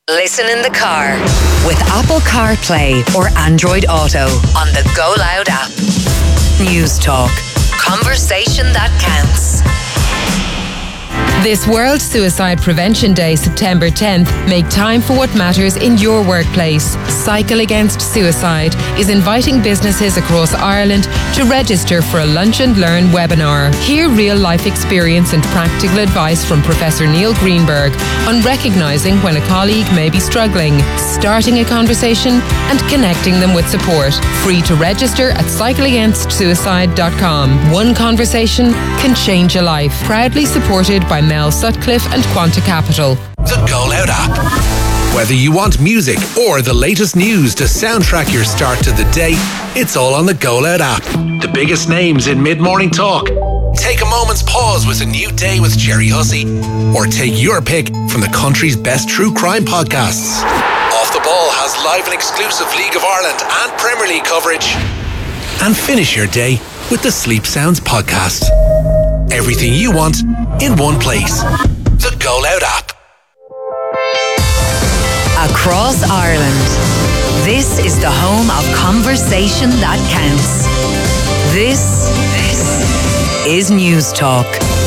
Listen in the car with Apple CarPlay or Android Auto on the Go Loud app. News Talk. Conversation that counts. This World Suicide Prevention Day, September 10th, make time for what matters in your workplace. Cycle Against Suicide is inviting businesses across Ireland to register for a Lunch and Learn webinar. Hear real-life experience and practical advice from Professor Neil Greenberg on recognising when a colleague may be struggling, starting a conversation and connecting them with support. Free to register at cycleagainstsuicide.com. One conversation can change a life. Proudly supported by Mel Sutcliffe and Quanta Capital. The Go Loud app. Whether you want music or the latest news to soundtrack your start to the day, it's all on the Go Loud app. The biggest names in mid-morning talk. Take a moment's pause with A New Day with Jerry Hussey. Or take your pick from the country's best true crime podcasts. Off the Ball has live and exclusive League of Ireland and Premier League coverage. And finish your day with the Sleep Sounds podcast. Everything you want in one place. The Go Loud app. Across Ireland, this is the home of conversation that counts. This is News Talk.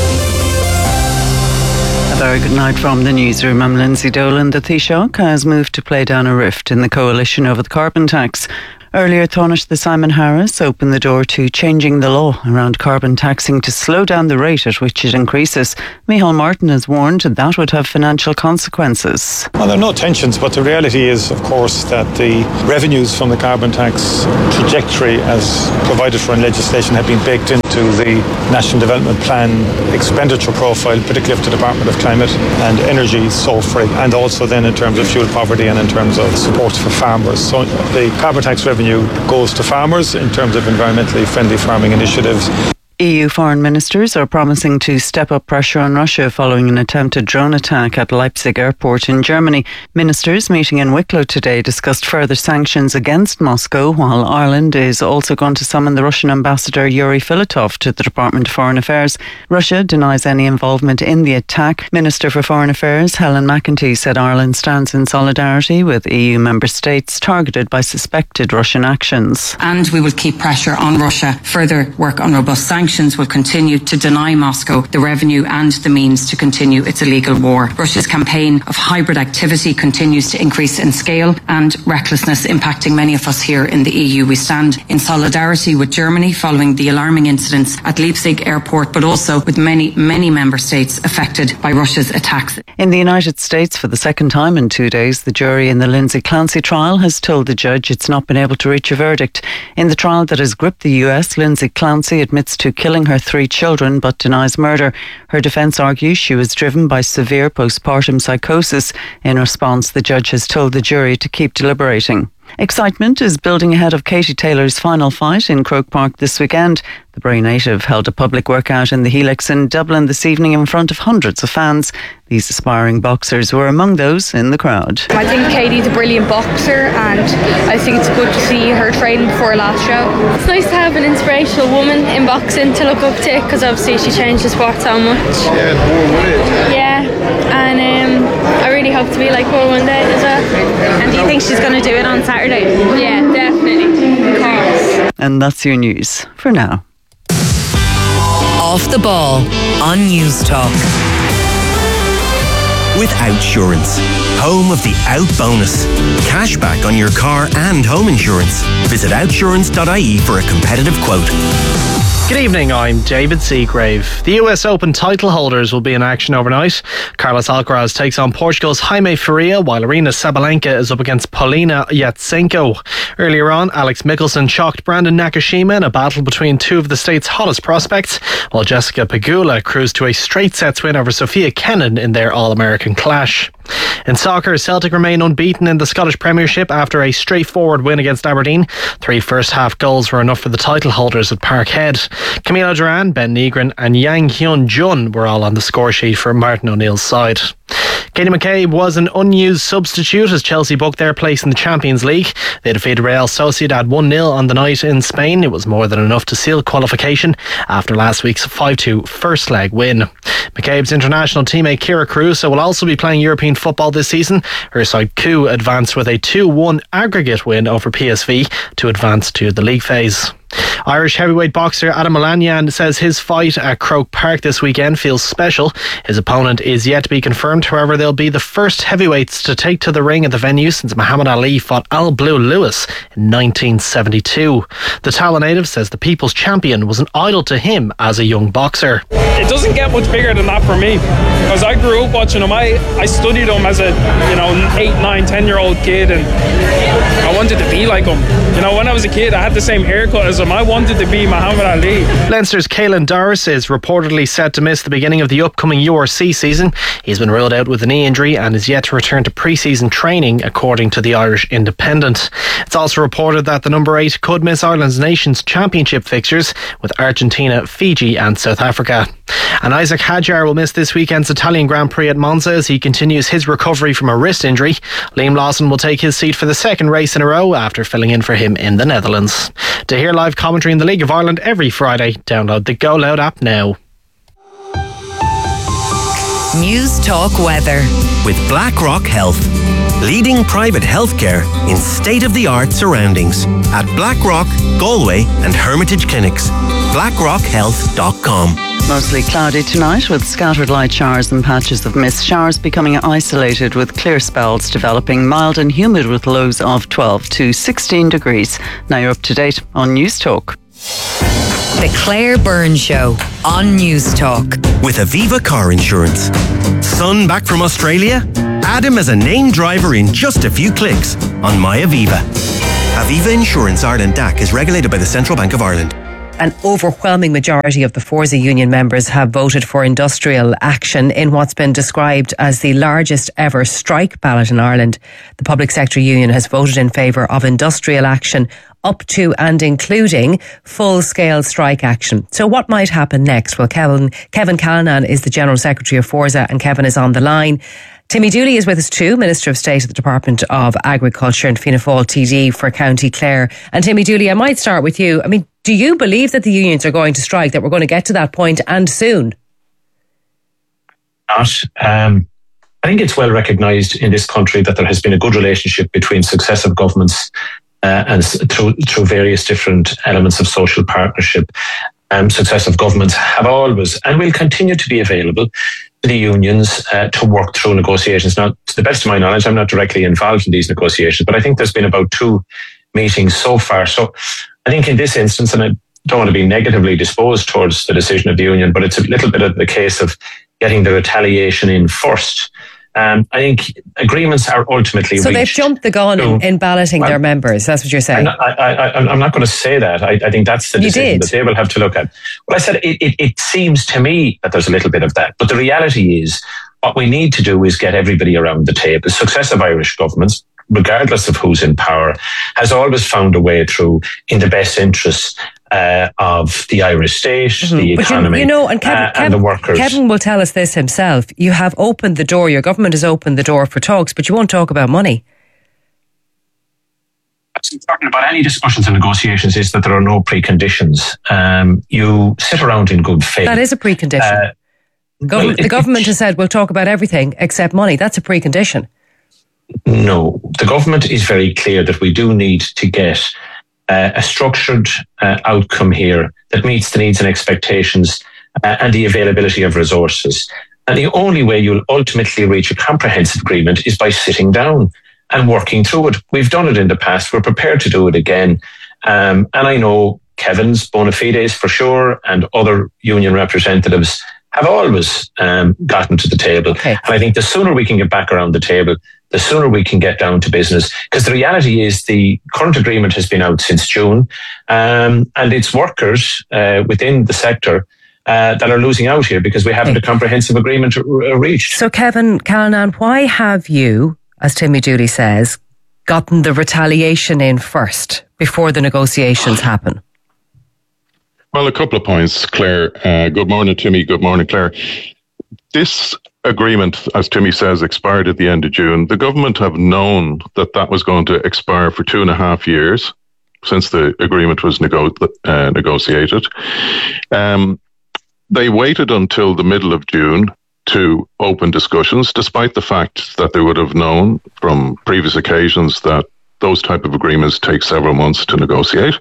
A very good night from the newsroom. I'm Lindsay Dolan. The Taoiseach has moved to play down a rift in the coalition over the carbon tax. Earlier, Taoiseach Simon Harris opened the door to changing the law around carbon taxing to slow down the rate at which it increases. Micheál Martin has warned that would have financial consequences. Well, there are no tensions, but the reality is, of course, that the revenues from the carbon tax trajectory as provided for in legislation have been baked into the National Development Plan expenditure profile, particularly of the Department of Climate and Energy, SOFRE, and also then in terms of fuel poverty and in terms of support for farmers. So the carbon tax revenue goes to farmers in terms of environmentally friendly farming initiatives. EU foreign ministers are promising to step up pressure on Russia following an attempted drone attack at Leipzig airport in Germany. Ministers meeting in Wicklow today discussed further sanctions against Moscow, while Ireland is also going to summon the Russian ambassador Yuri Filatov to the Department of Foreign Affairs. Russia denies any involvement in the attack. Minister for Foreign Affairs Helen McEntee said Ireland stands in solidarity with EU member states targeted by suspected Russian actions. And we will keep pressure on Russia. Further work on robust sanctions will continue to deny Moscow the revenue and the means to continue its illegal war. Russia's campaign of hybrid activity continues to increase in scale and recklessness impacting many of us here in the EU. We stand in solidarity with Germany following the alarming incidents at Leipzig airport, but also with many member states affected by Russia's attacks. In the United States, for the second time in 2 days, the jury in the Lindsay Clancy trial has told the judge it's not been able to reach a verdict. In the trial that has gripped the US, Lindsay Clancy admits to killing her 3 children but denies murder. Her defence argues she was driven by severe postpartum psychosis. In response, the judge has told the jury to keep deliberating. Excitement is building ahead of Katie Taylor's final fight in Croke Park this weekend. The Bray native held a public workout in the Helix in Dublin this evening in front of hundreds of fans. These aspiring boxers were among those in the crowd. I think Katie's a brilliant boxer and I think it's good to see her training before her last show. It's nice to have an inspirational woman in boxing to look up to because obviously she changed the sport so much. Yeah, and I really hope to be like her one day as well. And do you think she's going to do it on Saturday? Yeah, definitely. Of course. And that's your news for now. Off the Ball on News Talk. With Outsurance, home of the Out Bonus. Cashback on your car and home insurance. Visit outsurance.ie for a competitive quote. Good evening, I'm David Seagrave. The US Open title holders will be in action overnight. Carlos Alcaraz takes on Portugal's Jaime Faria, while Aryna Sabalenka is up against Paulina Yatsenko. Earlier on, Alex Mickelson shocked Brandon Nakashima in a battle between two of the state's hottest prospects, while Jessica Pegula cruised to a straight sets win over Sophia Kenin in their All-American clash. In soccer, Celtic remain unbeaten in the Scottish Premiership after a straightforward win against Aberdeen. 3 first-half goals were enough for the title holders at Parkhead. Camilo Duran, Ben Nigren and Yang Hyun Jun were all on the score sheet for Martin O'Neill's side. Katie McCabe was an unused substitute as Chelsea booked their place in the Champions League. They defeated Real Sociedad 1-0 on the night in Spain. It was more than enough to seal qualification after last week's 5-2 first leg win. McCabe's international teammate Kira Caruso will also be playing European football this season. Her side Coup advanced with a 2-1 aggregate win over PSV to advance to the league phase. Irish heavyweight boxer Adam Malagnan says his fight at Croke Park this weekend feels special. His opponent is yet to be confirmed. However, they'll be the first heavyweights to take to the ring at the venue since Muhammad Ali fought Al Blue Lewis in 1972. The Tala native says the people's champion was an idol to him as a young boxer. It doesn't get much bigger than that for me, because I grew up watching him. I studied him as a 8, 9, 10-year-old kid, and I wanted to be like him. When I was a kid, I had the same haircut as him. I wanted to be Muhammad Ali. Leinster's Caelan Doris is reportedly set to miss the beginning of the upcoming URC season. He's been ruled out with a knee injury and is yet to return to pre-season training, according to the Irish Independent. It's also reported that the number 8 could miss Ireland's Nations Championship fixtures with Argentina, Fiji and South Africa. And Isaac Hadjar will miss this weekend's Italian Grand Prix at Monza as he continues his recovery from a wrist injury. Liam Lawson will take his seat for the second race in a row after filling in for him in the Netherlands. To hear live commentary in the League of Ireland every Friday, download the Go Loud app now. News Talk Weather with BlackRock Health, leading private healthcare in state-of-the-art surroundings at Blackrock, Galway and Hermitage Clinics. BlackRockHealth.com. Mostly cloudy tonight with scattered light showers and patches of mist. Showers becoming isolated with clear spells developing, mild and humid with lows of 12 to 16 degrees. Now you're up to date on News Talk. The Claire Byrne Show on News Talk. With Aviva Car Insurance. Son back from Australia? Add him as a named driver in just a few clicks on MyAviva. Aviva Insurance Ireland DAC is regulated by the Central Bank of Ireland. An overwhelming majority of the Forza union members have voted for industrial action in what's been described as the largest ever strike ballot in Ireland. The public sector union has voted in favour of industrial action up to and including full-scale strike action. So what might happen next? Well, Kevin Callanan is the General Secretary of Forza, and Kevin is on the line. Timmy Dooley is with us too, Minister of State at the Department of Agriculture, and Fianna Fáil TD for County Clare. And Timmy Dooley, I might start with you. I mean, do you believe that the unions are going to strike, that we're going to get to that point and soon? Not. I think it's well recognised in this country that there has been a good relationship between successive governments and through various different elements of social partnership. Successive governments have always and will continue to be available to the unions to work through negotiations. Now, to the best of my knowledge, I'm not directly involved in these negotiations, but I think there's been about 2 meetings so far. So I think in this instance, and I don't want to be negatively disposed towards the decision of the union, but it's a little bit of the case of getting the retaliation in first. I think agreements are ultimately reached. So they've jumped the gun in balloting their members. That's what you're saying. I'm not going to say that. I think that's the decision that they will have to look at. Well, I said it seems to me that there's a little bit of that. But the reality is what we need to do is get everybody around the table. Successive Irish governments, regardless of who's in power, has always found a way through in the best interests of the Irish state, the economy, and the workers. Kevin will tell us this himself. You have opened the door, your government has opened the door for talks, but you won't talk about money. What's important about any discussions and negotiations is that there are no preconditions. You sit around in good faith. That is a precondition. The government has said we'll talk about everything except money. That's a precondition. No, the government is very clear that we do need to get a structured outcome here that meets the needs and expectations and the availability of resources. And the only way you'll ultimately reach a comprehensive agreement is by sitting down and working through it. We've done it in the past. We're prepared to do it again. And I know Kevin's bona fides for sure, and other union representatives have always gotten to the table. Okay. And I think the sooner we can get back around the table, the sooner we can get down to business. Because the reality is the current agreement has been out since June, and it's workers within the sector that are losing out here because we haven't a comprehensive agreement reached. So Kevin Callanan, why have you, as Timmy Dooley says, gotten the retaliation in first before the negotiations happen? Well, a couple of points, Claire. Good morning, Timmy. Good morning, Claire. This agreement, as Timmy says, expired at the end of June. The government have known that was going to expire for 2.5 years since the agreement was negotiated. They waited until the middle of June to open discussions, despite the fact that they would have known from previous occasions that those type of agreements take several months to negotiate.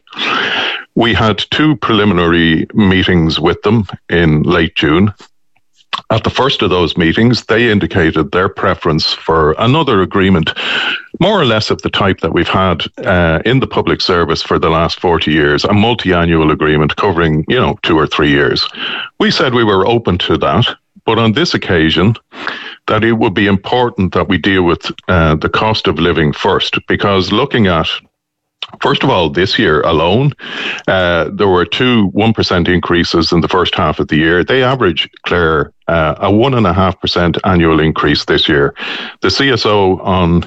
We had 2 preliminary meetings with them in late June. At the first of those meetings, they indicated their preference for another agreement, more or less of the type that we've had in the public service for the last 40 years, a multi-annual agreement covering, 2 or 3 years. We said we were open to that, but on this occasion, that it would be important that we deal with the cost of living first, because looking at, first of all, this year alone, there were 2 1% increases in the first half of the year. They average, Claire, a 1.5% annual increase this year. The CSO on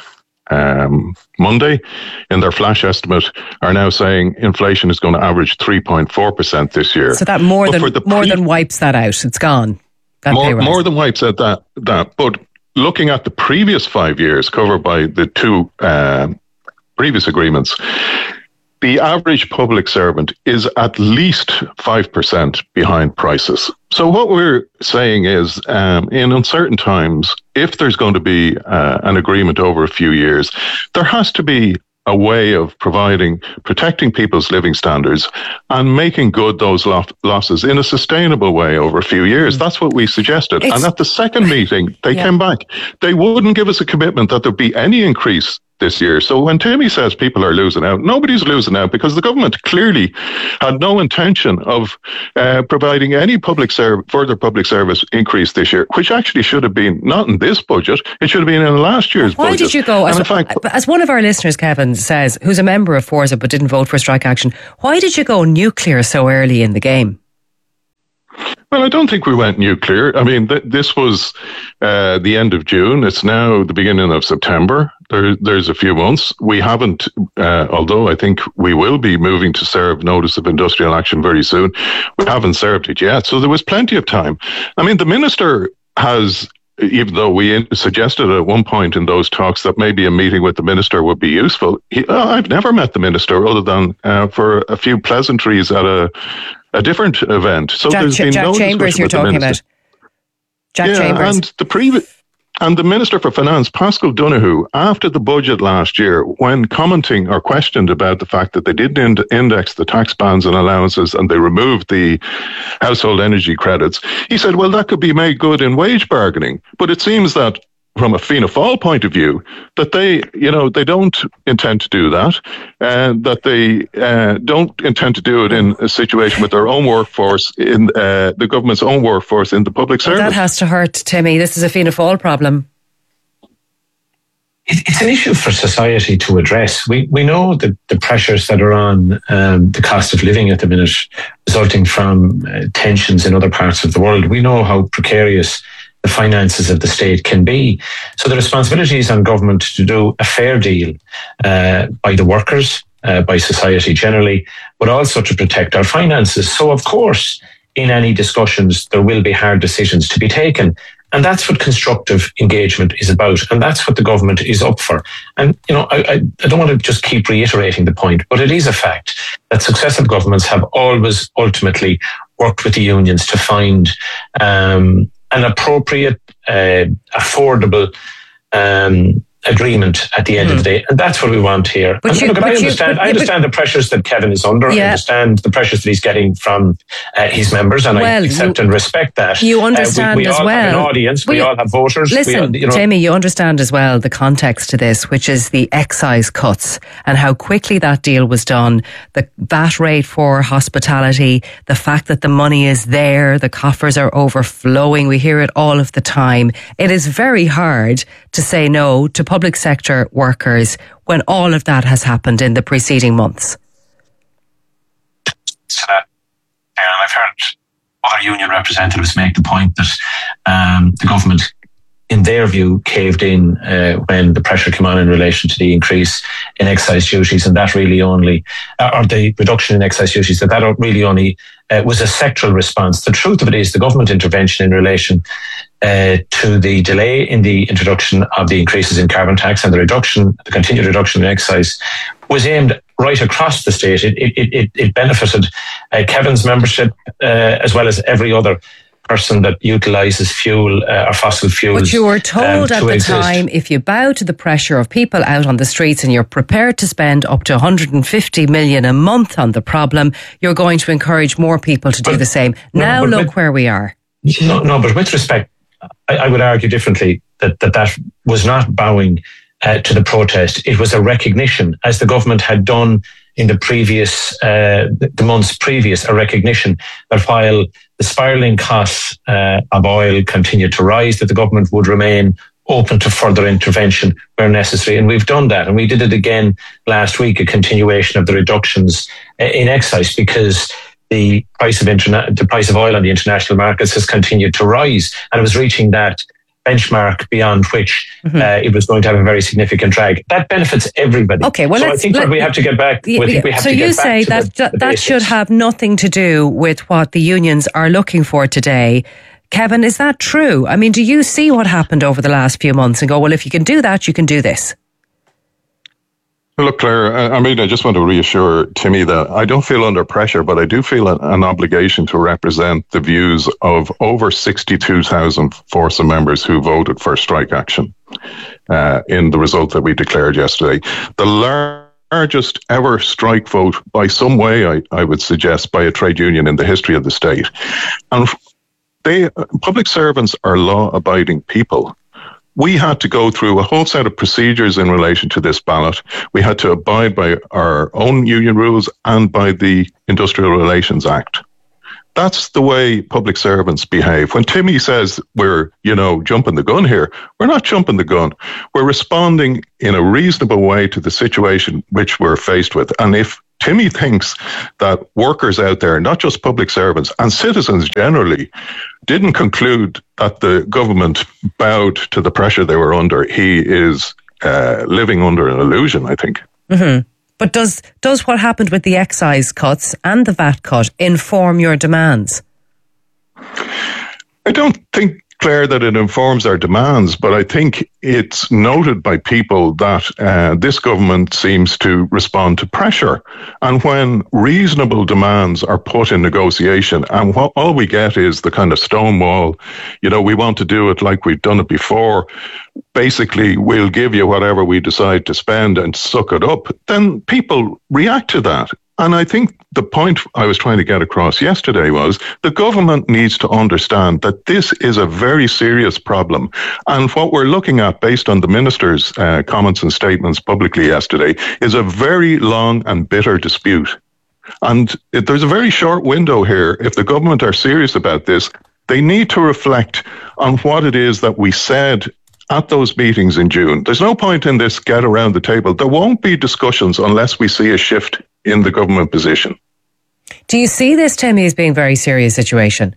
Monday, in their flash estimate, are now saying inflation is going to average 3.4% this year. So that more than wipes that out. It's gone. More than wipes out that. But looking at the previous 5 years covered by the 2 previous agreements, the average public servant is at least 5% behind prices. So what we're saying is, in uncertain times, if there's going to be an agreement over a few years, there has to be a way of protecting people's living standards and making good those losses in a sustainable way over a few years. That's what we suggested. And at the second meeting, they came back. They wouldn't give us a commitment that there'd be any increase this year. So when Timmy says people are losing out, nobody's losing out, because the government clearly had no intention of providing any further public service increase this year, which actually should have been not in this budget, it should have been in last year's budget. Why did you go, as one of our listeners, Kevin, says, who's a member of Forza but didn't vote for strike action, why did you go nuclear so early in the game? Well, I don't think we went nuclear. I mean, this was the end of June. It's now the beginning of September. There's a few months. We haven't, although I think we will be moving to serve notice of industrial action very soon, we haven't served it yet. So there was plenty of time. I mean, the minister has, even though we suggested at one point in those talks that maybe a meeting with the minister would be useful, I've never met the minister other than for a few pleasantries at a different event. So there's been no Chambers you're talking about. Jack Chambers. And the Minister for Finance, Paschal Donohoe, after the budget last year, when commenting or questioned about the fact that they didn't index the tax bands and allowances and they removed the household energy credits, he said, well, that could be made good in wage bargaining. But it seems that from a Fianna Fáil point of view, that they don't intend to do that, and that they don't intend to do it in a situation with their own workforce, in the government's own workforce in the public service. That has to hurt, Timmy. This is a Fianna Fáil problem. It's an issue for society to address. We know that the pressures that are on the cost of living at the minute, resulting from tensions in other parts of the world. We know how precarious the finances of the state can be. So the responsibility is on government to do a fair deal by the workers, by society generally, but also to protect our finances. So of course, in any discussions, there will be hard decisions to be taken. And that's what constructive engagement is about. And that's what the government is up for. And, I don't want to just keep reiterating the point, but it is a fact that successive governments have always ultimately worked with the unions to find an appropriate, affordable agreement at the end of the day. And that's what we want here. I understand the pressures that Kevin is under. I understand the pressures that he's getting from his members, and I accept and respect that. You understand we as well. We all have an audience. We all have voters. Listen, Jamie, you understand as well the context to this, which is the excise cuts and how quickly that deal was done, the VAT rate for hospitality, the fact that the money is there, the coffers are overflowing. We hear it all of the time. It is very hard to say no to public sector workers when all of that has happened in the preceding months. I've heard other union representatives make the point that the government, in their view, caved in when the pressure came on in relation to the increase in excise duties, and that really only, or the reduction in excise duties, that really only was a sectoral response. The truth of it is the government intervention in relation to the delay in the introduction of the increases in carbon tax and the continued reduction in excise was aimed right across the state. It benefited Kevin's membership as well as every other person that utilises fuel or fossil fuels. But you were told at the time, if you bow to the pressure of people out on the streets and you're prepared to spend up to 150 million a month on the problem, you're going to encourage more people to do the same. Now look where we are. No, but with respect, I would argue differently that was not bowing to the protest. It was a recognition, as the government had done in the months previous, a recognition that while the spiralling costs of oil continued to rise, that the government would remain open to further intervention where necessary. And we've done that. And we did it again last week, a continuation of the reductions in excise, because the price of oil on the international markets has continued to rise, and it was reaching that benchmark beyond which it was going to have a very significant drag. That benefits everybody. Okay, well, so I think we have to get back. So you say that should have nothing to do with what the unions are looking for today. Kevin, is that true? I mean, do you see what happened over the last few months and go, well, if you can do that, you can do this? Look, Claire, I just want to reassure Timmy that I don't feel under pressure, but I do feel an obligation to represent the views of over 62,000 FORSA members who voted for strike action in the result that we declared yesterday. The largest ever strike vote by some way, I would suggest, by a trade union in the history of the state. And public servants are law-abiding people. We had to go through a whole set of procedures in relation to this ballot. We had to abide by our own union rules and by the Industrial Relations Act. That's the way public servants behave. When Timmy says we're, jumping the gun here, we're not jumping the gun. We're responding in a reasonable way to the situation which we're faced with. And if Timmy thinks that workers out there, not just public servants and citizens generally, didn't conclude that the government bowed to the pressure they were under, he is living under an illusion, I think. Mm-hmm. But does what happened with the excise cuts and the VAT cut inform your demands? I don't think, Claire, that it informs our demands, but I think it's noted by people that this government seems to respond to pressure. And when reasonable demands are put in negotiation, and all we get is the kind of stonewall, we want to do it like we've done it before, basically we'll give you whatever we decide to spend and suck it up, then people react to that. And I think the point I was trying to get across yesterday was the government needs to understand that this is a very serious problem. And what we're looking at, based on the minister's comments and statements publicly yesterday, is a very long and bitter dispute. And there's a very short window here. If the government are serious about this, they need to reflect on what it is that we said at those meetings in June. There's no point in this get around the table. There won't be discussions unless we see a shift in the government position. Do you see this, Timmy, as being a very serious situation?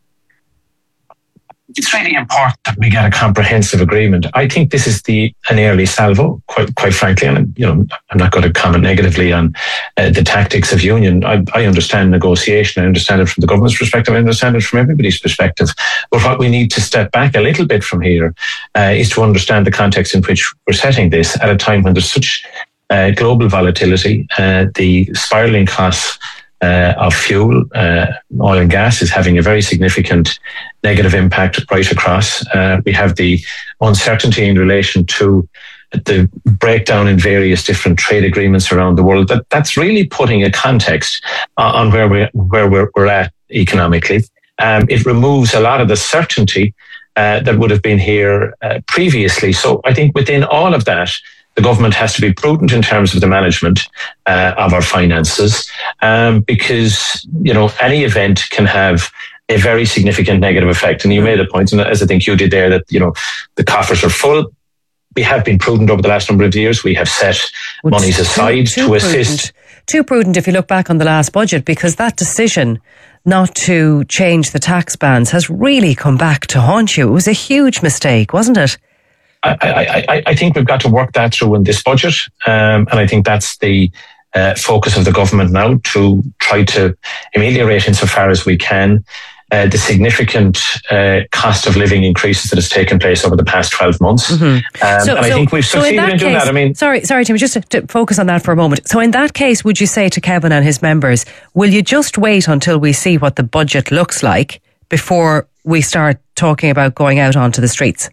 It's really important that we get a comprehensive agreement. I think this is an early salvo, quite frankly, and I'm not going to comment negatively on the tactics of union. I understand negotiation. I understand it from the government's perspective. I understand it from everybody's perspective. But what we need to step back a little bit from here is to understand the context in which we're setting this at a time when there's such global volatility. The spiralling costs of fuel, oil and gas is having a very significant negative impact right across. We have the uncertainty in relation to the breakdown in various different trade agreements around the world. That's really putting a context on where we're at economically. It removes a lot of the certainty that would have been here previously. So I think within all of that, the government has to be prudent in terms of the management of our finances, because any event can have a very significant negative effect. And you made a point, and as I think you did there, that the coffers are full. We have been prudent over the last number of years. We have set monies aside to assist. Too prudent if you look back on the last budget, because that decision not to change the tax bands has really come back to haunt you. It was a huge mistake, wasn't it? I think we've got to work that through in this budget, and I think that's the focus of the government now, to try to ameliorate insofar as we can the significant cost of living increases that has taken place over the past 12 months. And I think we've succeeded in doing that. I mean, sorry, Tim, just to focus on that for a moment. So in that case, would you say to Kevin and his members, will you just wait until we see what the budget looks like before we start talking about going out onto the streets?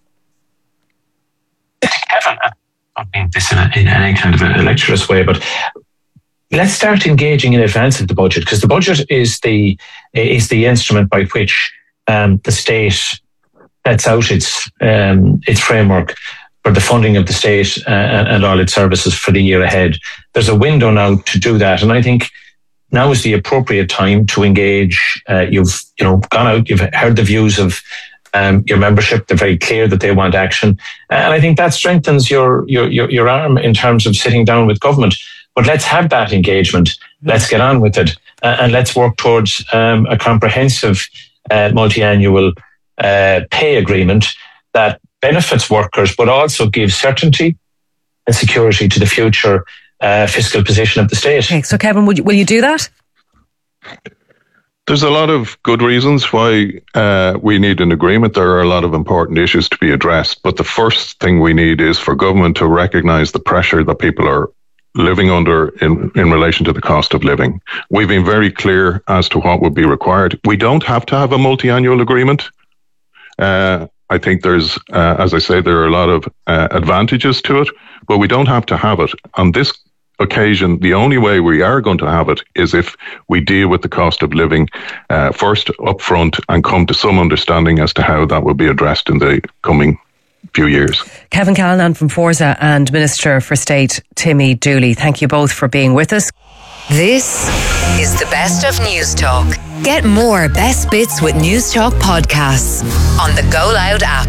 Kevin, I mean this in any kind of a lecturous way, but let's start engaging in advance of the budget, because the budget is the instrument by which the state sets out its framework for the funding of the state and all its services for the year ahead. There's a window now to do that, and I think now is the appropriate time to engage. You've gone out, you've heard the views of your membership. They're very clear that they want action, and I think that strengthens your arm in terms of sitting down with government. But let's have that engagement. Let's get on with it, and let's work towards a comprehensive multi-annual pay agreement that benefits workers, but also gives certainty and security to the future fiscal position of the state. Okay, so Kevin, will you do that? There's a lot of good reasons why we need an agreement. There are a lot of important issues to be addressed. But the first thing we need is for government to recognise the pressure that people are living under in relation to the cost of living. We've been very clear as to what would be required. We don't have to have a multi-annual agreement. I think there's, as I say, there are a lot of advantages to it, but we don't have to have it. On this occasion, the only way we are going to have it is if we deal with the cost of living first up front and come to some understanding as to how that will be addressed in the coming few years. Kevin Callanan from Forza and Minister for State Timmy Dooley, thank you both for being with us. This is the best of News Talk. Get more best bits with News Talk podcasts on the Go Loud app.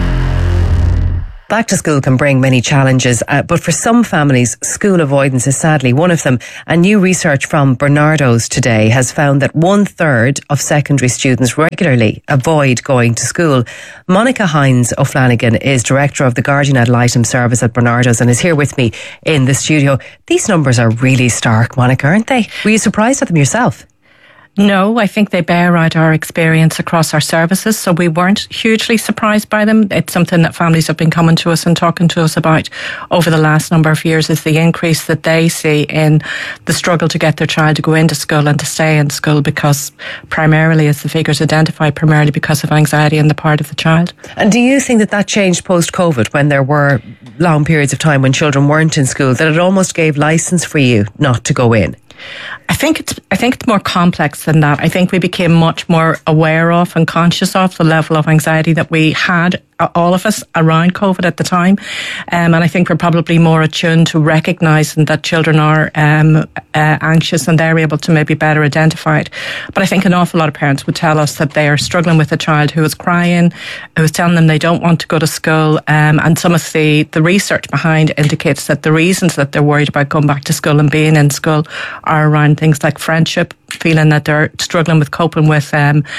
Back to school can bring many challenges, but for some families, school avoidance is sadly one of them. And new research from Barnardo's today has found that 1/3 of secondary students regularly avoid going to school. Monica Hines O'Flanagan is Director of the Guardian Ad Litem Service at Barnardo's and is here with me in the studio. These numbers are really stark, Monica, aren't they? Were you surprised at them yourself? No, I think they bear out our experience across our services, so we weren't hugely surprised by them. It's something that families have been coming to us and talking to us about over the last number of years, is the increase that they see in the struggle to get their child to go into school and to stay in school, because primarily, as the figures identify, primarily because of anxiety on the part of the child. And do you think that that changed post-COVID, when there were long periods of time when children weren't in school, that it almost gave licence for you not to go in? I think it's more complex than that. I think we became much more aware of and conscious of the level of anxiety that we had, all of us, around COVID at the time. And I think we're probably more attuned to recognising that children are anxious, and they're able to maybe better identify it. But I think an awful lot of parents would tell us that they are struggling with a child who is crying, who is telling them they don't want to go to school. And some of the research behind indicates that the reasons that they're worried about going back to school and being in school are around things like friendship, feeling that they're struggling with coping with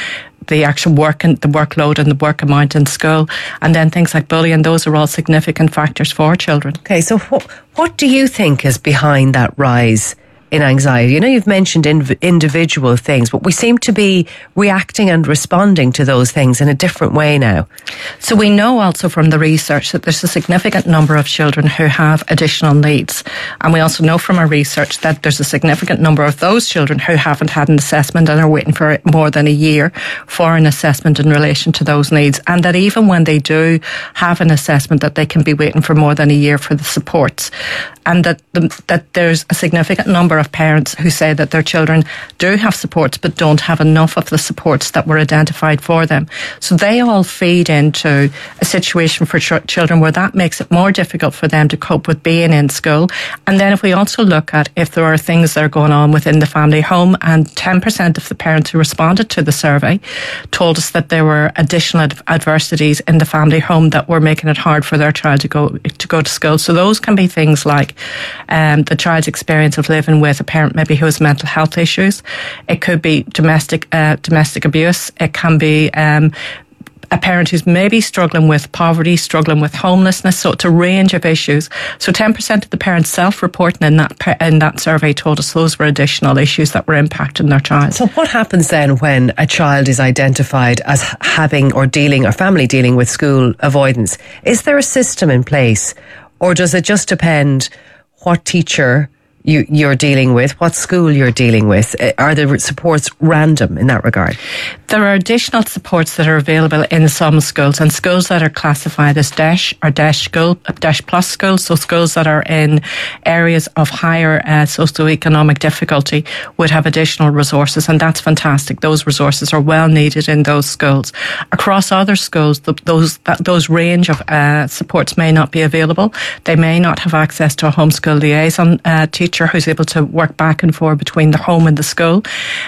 the actual work and the workload and the work amount in school, and then things like bullying. Those are all significant factors for children. Okay, so what do you think is behind that rise in anxiety? You know, you've mentioned individual things, but we seem to be reacting and responding to those things in a different way now. So we know also from the research that there's a significant number of children who have additional needs. And we also know from our research that there's a significant number of those children who haven't had an assessment and are waiting for more than a year for an assessment in relation to those needs. And that even when they do have an assessment, that they can be waiting for more than a year for the supports. And that there's a significant number of parents who say that their children do have supports but don't have enough of the supports that were identified for them. So they all feed into a situation for children where that makes it more difficult for them to cope with being in school. And then if we also look at if there are things that are going on within the family home, and 10% of the parents who responded to the survey told us that there were additional adversities in the family home that were making it hard for their child to go to school. So those can be things like the child's experience of living with a parent maybe who has mental health issues. It could be domestic abuse. It can be a parent who's maybe struggling with poverty, struggling with homelessness. So it's a range of issues. So 10% of the parents self-reporting in that survey told us those were additional issues that were impacting their child. So what happens then when a child is identified as having or dealing, or family dealing with school avoidance? Is there a system in place, or does it just depend what teacher you're dealing with, what school you're dealing with? Are the supports random in that regard? There are additional supports that are available in some schools, and schools that are classified as DESH or DESH plus schools, so schools that are in areas of higher socioeconomic difficulty, would have additional resources, and that's fantastic. Those resources are well needed in those schools. Across other schools, those range of supports may not be available. They may not have access to a homeschool liaison teacher who's able to work back and forth between the home and the school.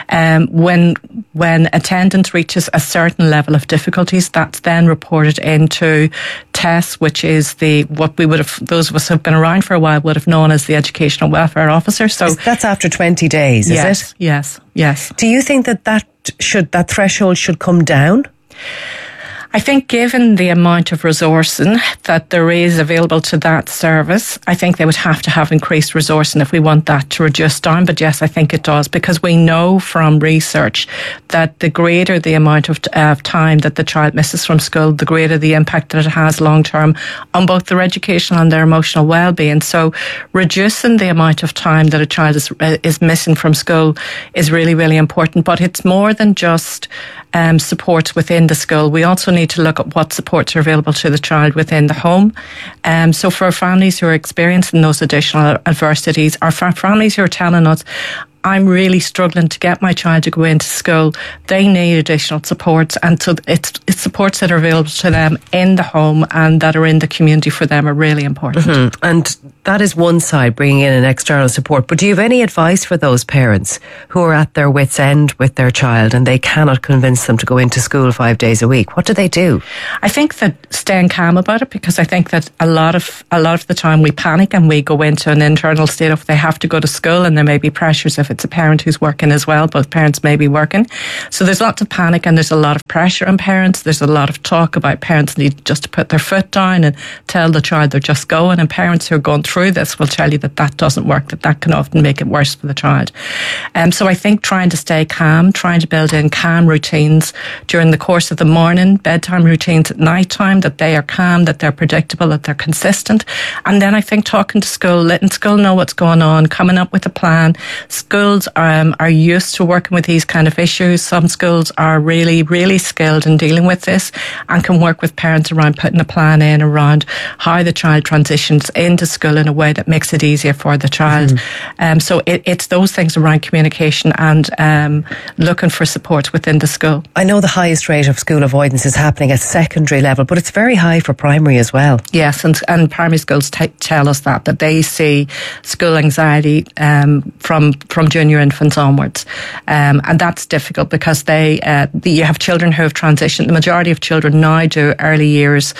When attendance reaches a certain level of difficulties, that's then reported into TESS, which is what we would have, those of us who've been around for a while would have known as the Educational Welfare Officer. So that's after 20 days, is it? Yes. Do you think that threshold should come down? I think given the amount of resourcing that there is available to that service, I think they would have to have increased resourcing if we want that to reduce down. But yes, I think it does, because we know from research that the greater the amount of time that the child misses from school, the greater the impact that it has long term on both their educational and their emotional well-being. So reducing the amount of time that a child is missing from school is really, really important. But it's more than just supports within the school. We also need to look at what supports are available to the child within the home. So for families who are experiencing those additional adversities, or for families who are telling us, I'm really struggling to get my child to go into school, they need additional supports, and so it's supports that are available to them in the home and that are in the community for them are really important. Mm-hmm. And that is one side, bringing in an external support. But do you have any advice for those parents who are at their wits' end with their child and they cannot convince them to go into school 5 days a week? What do they do? I think that staying calm about it, because I think that a lot of the time we panic and we go into an internal state of they have to go to school, and there may be pressures if it's a parent who's working as well. Both parents may be working. So there's lots of panic and there's a lot of pressure on parents. There's a lot of talk about parents need just to put their foot down and tell the child they're just going. And parents who are going through this will tell you that doesn't work, that can often make it worse for the child. So I think trying to stay calm, trying to build in calm routines during the course of the morning, bedtime routines at night time, that they are calm, that they're predictable, that they're consistent. And then I think talking to school, letting school know what's going on, coming up with a plan. Schools are used to working with these kind of issues. Some schools are really, really skilled in dealing with this and can work with parents around putting a plan in around how the child transitions into school in a way that makes it easier for the child. Mm-hmm. So it's those things around communication and looking for support within the school. I know the highest rate of school avoidance is happening at secondary level, but it's very high for primary as well. Yes, and primary schools tell us that they see school anxiety from junior infants onwards, and that's difficult because you have children who have transitioned. The majority of children now do early years,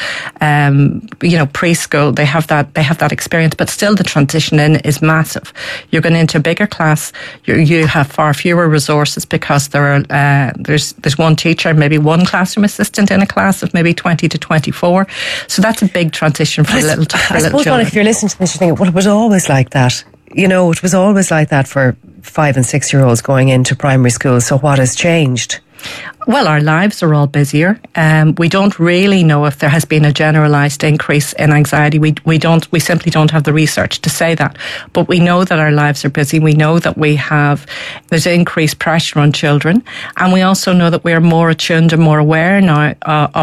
preschool. They have that experience, but still the transition in is massive. You're going into a bigger class. You have far fewer resources because there's one teacher, maybe one classroom assistant in a class of maybe 20 to 24. So that's a big transition for little children. I suppose, Monica, if you're listening to this, you're thinking, well, it was always like that. It was always like that for 5 and 6 year olds going into primary school. So what has changed? Well, our lives are all busier. We don't really know if there has been a generalised increase in anxiety. We simply don't have the research to say that. But we know that our lives are busy. We know that there's increased pressure on children, and we also know that we are more attuned and more aware now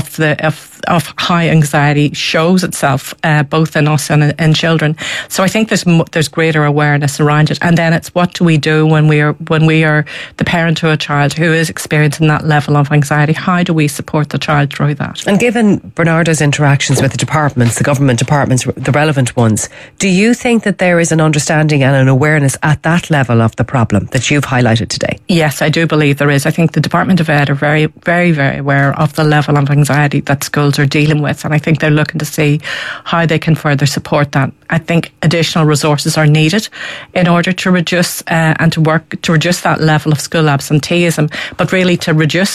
of how anxiety shows itself both in us and in children. So I think there's greater awareness around it. And then it's what do we do when we are the parent to a child who is experiencing that level of anxiety? How do we support the child through that? And given Bernardo's interactions with the departments, the government departments, the relevant ones, do you think that there is an understanding and an awareness at that level of the problem that you've highlighted today? Yes, I do believe there is. I think the Department of Ed are very, very, very aware of the level of anxiety that schools are dealing with, and I think they're looking to see how they can further support that. I think additional resources are needed in order to reduce and to reduce that level of school absenteeism, but really to reduce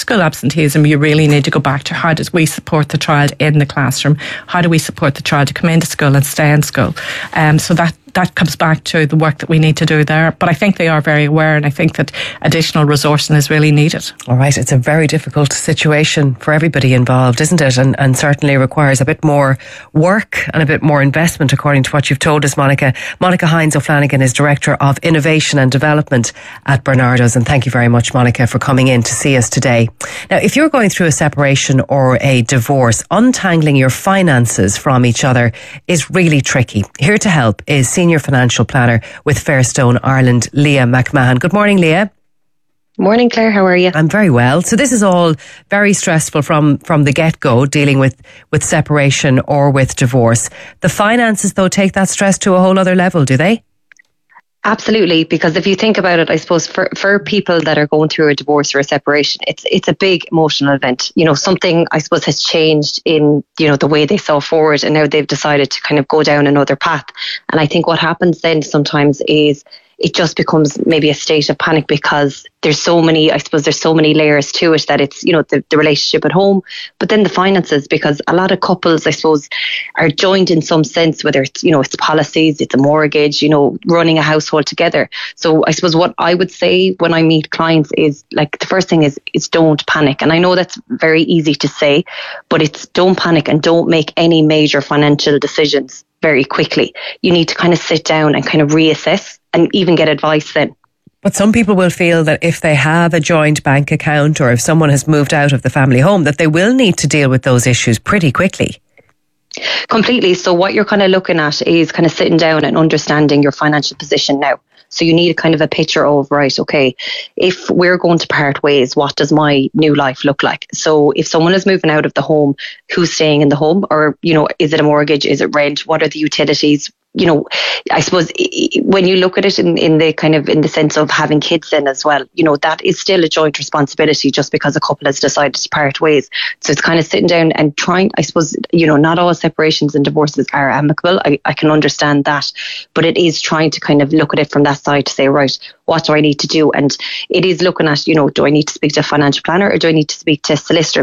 school absenteeism, you really need to go back to how do we support the child in the classroom? How do we support the child to come into school and stay in school? So that comes back to the work that we need to do there. But I think they are very aware, and I think that additional resourcing is really needed. All right, it's a very difficult situation for everybody involved, isn't it? And certainly requires a bit more work and a bit more investment, according to what you've told us, Monica. Monica Hines O'Flanagan is Director of Innovation and Development at Barnardo's. And thank you very much, Monica, for coming in to see us today. Now, if you're going through a separation or a divorce, untangling your finances from each other is really tricky. Here to help is Senior Financial Planner with Fairstone Ireland, Leah McMahon. Good morning, Leah. Morning, Claire. How are you? I'm very well. So this is all very stressful from the get-go, dealing with separation or with divorce. The finances, though, take that stress to a whole other level, do they? Absolutely, because if you think about it, I suppose for people that are going through a divorce or a separation, it's a big emotional event. You know, something I suppose has changed in, you know, the way they saw forward, and now they've decided to kind of go down another path. And I think what happens then sometimes is it just becomes maybe a state of panic, because there's so many layers to it, that it's, you know, the relationship at home, but then the finances, because a lot of couples, I suppose, are joined in some sense, whether it's, you know, it's policies, it's a mortgage, you know, running a household together. So I suppose what I would say when I meet clients is, like, the first thing is don't panic. And I know that's very easy to say, but it's don't panic and don't make any major financial decisions very quickly. You need to kind of sit down and kind of reassess and even get advice then. But some people will feel that if they have a joint bank account, or if someone has moved out of the family home, that they will need to deal with those issues pretty quickly. Completely. So what you're kind of looking at is kind of sitting down and understanding your financial position now. So you need kind of a picture of, right, okay, if we're going to part ways, what does my new life look like? So if someone is moving out of the home, who's staying in the home? Or, you know, is it a mortgage? Is it rent? What are the utilities? You know, I suppose when you look at it in the kind of in the sense of having kids then as well, you know, that is still a joint responsibility just because a couple has decided to part ways. So it's kind of sitting down and trying, I suppose, you know, not all separations and divorces are amicable. I can understand that, but it is trying to kind of look at it from that side to say, right, what do I need to do? And it is looking at, you know, do I need to speak to a financial planner, or do I need to speak to a solicitor?